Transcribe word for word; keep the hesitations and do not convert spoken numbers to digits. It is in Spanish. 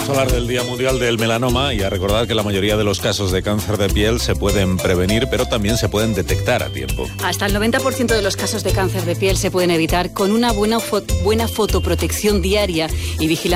a hablar del Día Mundial del Melanoma y a recordar que la mayoría de los casos de cáncer de piel se pueden prevenir, pero también se pueden detectar a tiempo. Hasta el noventa por ciento de los casos de cáncer de piel se pueden evitar con una buena, fo- buena fotoprotección diaria y vigilancia